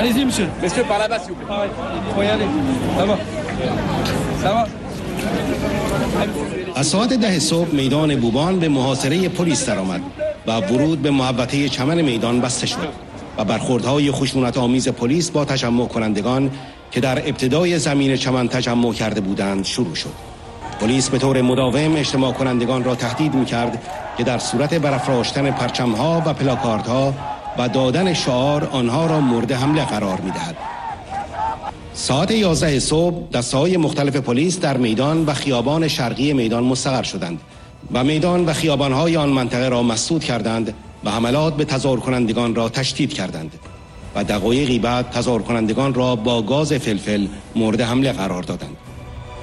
Allez-y, monsieur. Monsieur, par là-bas, s'il vous plaît. Faut y aller. Ça va. Ça va. از ساعت 10 صبح میدان بوبان به محاصره پلیس درآمد و ورود به محوطه چمن میدان بسته شد و برخوردهای خشونت‌آمیز پلیس با تجمع کنندگان که در ابتدای زمین چمن تجمع کرده بودند شروع شد. پلیس به طور مداوم اجتماع کنندگان را تهدید می‌کرد که در صورت برافراشتن پرچم‌ها و پلاکاردها و دادن شعار آنها را مورد حمله قرار می‌دهد. ساعت 11 صبح دسته‌های مختلف پلیس در میدان و خیابان شرقی میدان مستقر شدند و میدان و خیابان‌های آن منطقه را مسدود کردند و حملات به تظاهر کنندگان را تشدید کردند و دقایقی بعد تظاهر کنندگان را با گاز فلفل مورد حمله قرار دادند.